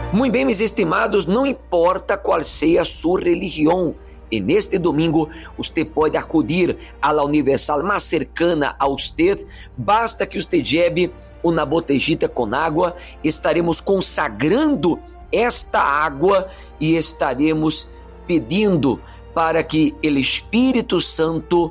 Muito bem, meus estimados, não importa qual seja a sua religião, e neste domingo você pode acudir à Universal mais cercana a você. Basta que você lleve uma botejita com água. Estaremos consagrando esta água e estaremos pedindo para que o Espírito Santo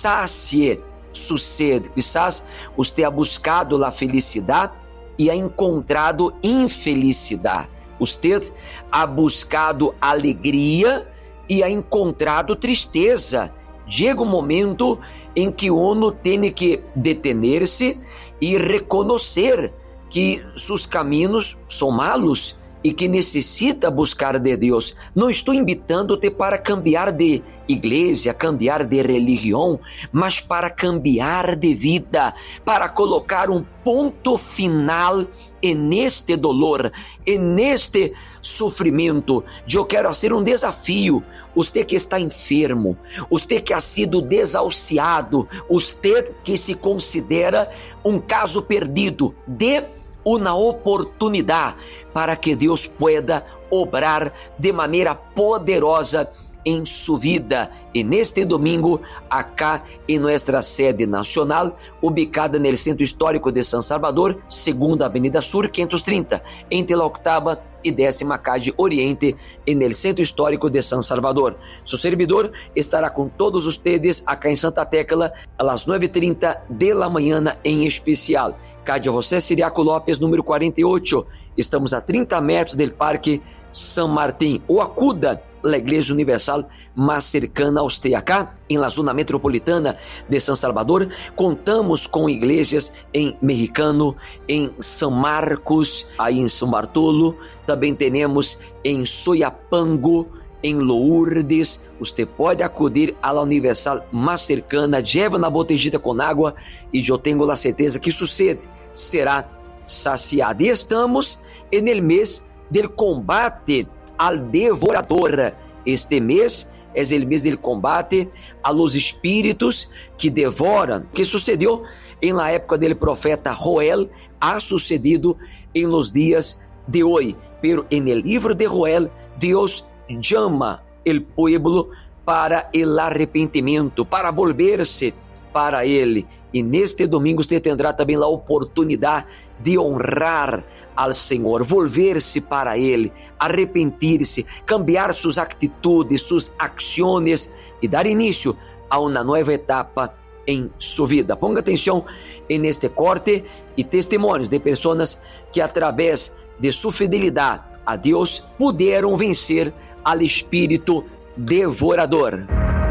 sacie sua sede. Quizás você ha buscado a felicidade e ha encontrado infelicidade. Você ha buscado alegria e ha encontrado tristeza. Chega um momento em que uno tem que detener-se e reconhecer que seus caminhos são malos e que necessita buscar de Deus. Não estou invitando-te para cambiar de igreja, cambiar de religião, mas para cambiar de vida, para colocar um ponto final neste dolor, neste sofrimento. Eu quero fazer um desafio. Você que está enfermo, você que ha sido desahuciado, você que se considera um caso perdido, dê uma oportunidade para que Deus pueda obrar de maneira poderosa em sua vida. E neste domingo, acá em nossa sede nacional, ubicada no Centro Histórico de San Salvador, segunda Avenida Sur, 530, entre a 8ª e 10ª calle Oriente, no Centro Histórico de San Salvador. Su servidor estará com todos ustedes acá em Santa Tecla, às 9h30 da manhã em especial. Calle José Siriaco Lopes, número 48. Estamos a 30 metros do Parque San Martín. Ou acuda a Igreja Universal mais cercana a você. Acá, em la zona metropolitana de San Salvador, contamos com igrejas em Mexicano, em São Marcos, aí em São Bartolo. Também temos em Soyapango, em Lourdes. Você pode acudir à Universal mais cercana, leva uma botejita com água e eu tenho a certeza que sua sede será saciada. E estamos no mês do combate ao devorador. Este mês é o mês do combate a los espíritos que devoram, que sucedeu em la época do profeta Joel, ha sucedido em los dias de hoje. Pero en el livro de Joel, Deus chama el pueblo para el arrepentimiento, para volver-se para Ele. E neste domingo você terá também a oportunidade de honrar ao Senhor, volver-se para Ele, arrepentir-se, cambiar suas atitudes, suas ações e dar início a uma nova etapa em sua vida. Ponga atenção neste corte e testemunhos de pessoas que, através de sua fidelidade a Deus, puderam vencer al espíritu devorador.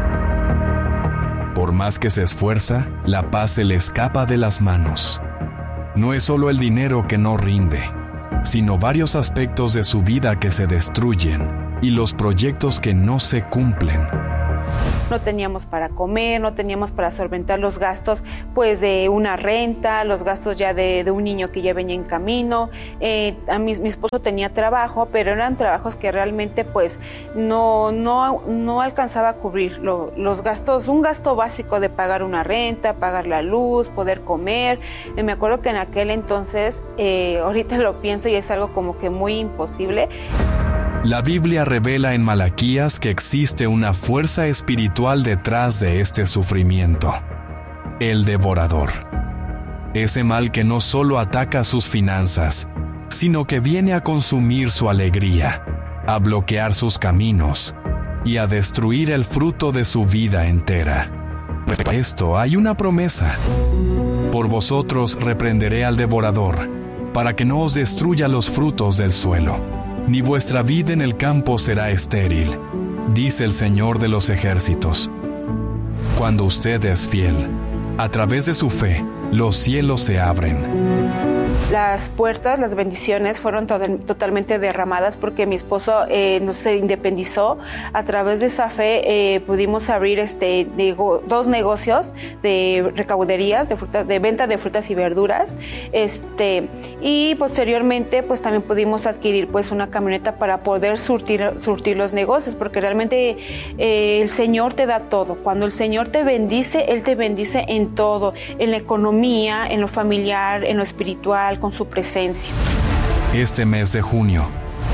Por más que se esfuerza, la paz se le escapa de las manos. No es solo el dinero que no rinde, sino varios aspectos de su vida que se destruyen y los proyectos que no se cumplen. No teníamos para comer, no teníamos para solventar los gastos pues de una renta, los gastos ya de un niño que ya venía en camino. Mi esposo tenía trabajo, pero eran trabajos que realmente pues no alcanzaba a cubrir los gastos, un gasto básico de pagar una renta, pagar la luz, poder comer. Me acuerdo que en aquel entonces, ahorita lo pienso y es algo como que muy imposible. La Biblia revela en Malaquías que existe una fuerza espiritual detrás de este sufrimiento: el devorador. Ese mal que no solo ataca sus finanzas, sino que viene a consumir su alegría, a bloquear sus caminos y a destruir el fruto de su vida entera. Respecto a esto hay una promesa: por vosotros reprenderé al devorador, para que no os destruya los frutos del suelo. Ni vuestra vid en el campo será estéril, dice el Señor de los ejércitos. Cuando usted es fiel, a través de su fe, los cielos se abren. Las puertas, las bendiciones fueron totalmente derramadas porque mi esposo se independizó. A través de esa fe pudimos abrir 2 negocios de recauderías, de venta de frutas y verduras. Y posteriormente pues también pudimos adquirir pues una camioneta para poder surtir los negocios, porque realmente el Señor te da todo. Cuando el Señor te bendice, Él te bendice en todo, en la economía, en lo familiar, en lo espiritual, con su presencia. Este mes de junio,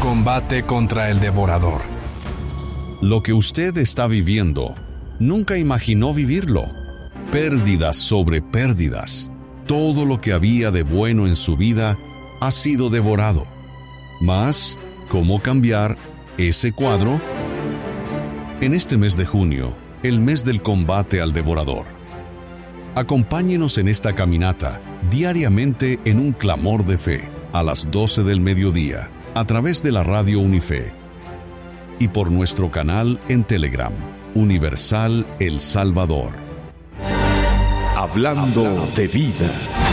combate contra el devorador. Lo que usted está viviendo, nunca imaginó vivirlo. Pérdidas sobre pérdidas. Todo lo que había de bueno en su vida ha sido devorado. Mas, ¿cómo cambiar ese cuadro? En este mes de junio, el mes del combate al devorador, acompáñenos en esta caminata diariamente en un clamor de fe a las 12 del mediodía a través de la radio Unife y por nuestro canal en Telegram, Universal El Salvador. Hablando de vida.